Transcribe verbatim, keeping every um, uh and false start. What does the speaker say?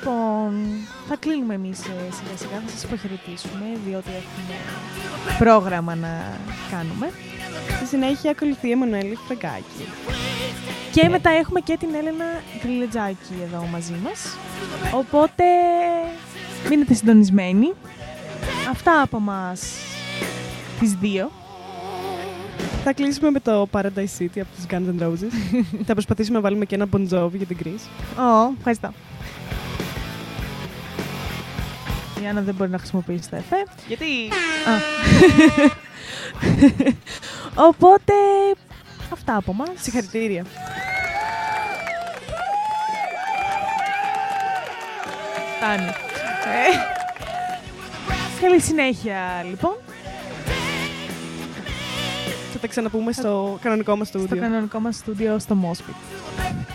Λοιπόν, θα κλείνουμε εμείς σιγά σιγά, θα σας αποχαιρετήσουμε, διότι έχουμε πρόγραμμα να κάνουμε. Στη συνέχεια ακολουθεί η Εμμανουέλη Φραγκάκη. Και yeah. μετά έχουμε και την Έλενα Γκριλετζάκη εδώ μαζί μας. Οπότε μείνετε συντονισμένοι. Αυτά από μας τις δύο. Θα κλείσουμε με το Paradise City από τους Guns N' Roses. Θα προσπαθήσουμε να βάλουμε και ένα Bon Jovi για την Chris. Ω, oh, ευχαριστώ. Η Άννα δεν μπορεί να χρησιμοποιήσει τα εφέ. Γιατί? Α. Οπότε, αυτά από μας. Συγχαρητήρια. Φτάνει. Καλή συνέχεια, λοιπόν. Θα τα ξαναπούμε στο κανονικό μας στούντιο. Στο κανονικό μας στούντιο στο Mospit.